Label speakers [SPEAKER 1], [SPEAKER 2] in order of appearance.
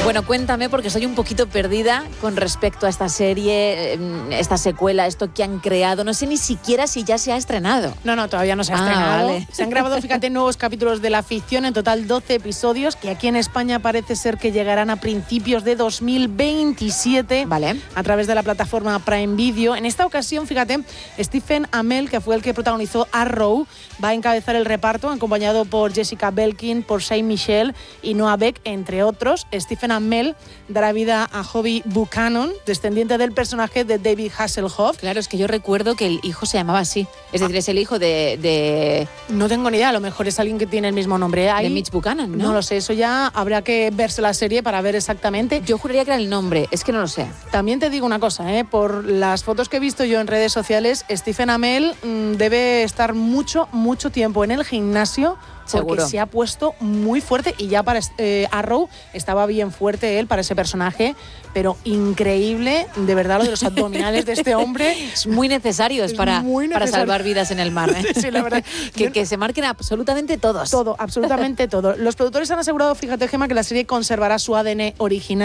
[SPEAKER 1] Bueno, cuéntame, porque soy un poquito perdida con respecto a esta serie, esta secuela, esto que han creado. No sé ni siquiera si ya se ha estrenado.
[SPEAKER 2] No, todavía no se ha estrenado.
[SPEAKER 1] Vale.
[SPEAKER 2] Se han grabado, fíjate, nuevos capítulos de la ficción, en total 12 episodios, que aquí en España parece ser que llegarán a principios de 2027,
[SPEAKER 1] Vale.
[SPEAKER 2] a través de la plataforma Prime Video. En esta ocasión, fíjate, Stephen Amell, que fue el que protagonizó Arrow, va a encabezar el reparto, acompañado por Jessica Belkin, por Saint-Michel y Noah Beck, entre otros. Stephen Amell dará vida a Hobie Buchanan, descendiente del personaje de David Hasselhoff.
[SPEAKER 1] Claro, es que yo recuerdo que el hijo se llamaba así. Es decir, es el hijo de
[SPEAKER 2] No tengo ni idea, a lo mejor es alguien que tiene el mismo nombre.
[SPEAKER 1] de Mitch Buchanan, ¿no?
[SPEAKER 2] No lo sé, eso ya habrá que verse la serie para ver exactamente.
[SPEAKER 1] Yo juraría que era el nombre, es que no lo sé.
[SPEAKER 2] También te digo una cosa, por las fotos que he visto yo en redes sociales, Stephen Amell debe estar mucho tiempo en el gimnasio, porque
[SPEAKER 1] Seguro.
[SPEAKER 2] se ha puesto muy fuerte, y ya para Arrow estaba bien fuerte él para ese personaje, pero increíble, de verdad, lo de los abdominales de este hombre.
[SPEAKER 1] Es muy necesario,
[SPEAKER 2] Es
[SPEAKER 1] para
[SPEAKER 2] muy necesario.
[SPEAKER 1] salvar vidas en el mar. ¿eh?
[SPEAKER 2] Sí, la verdad.
[SPEAKER 1] que se marquen absolutamente todos.
[SPEAKER 2] Todo, absolutamente todo. Los productores han asegurado, fíjate, Gemma, que la serie conservará su ADN original.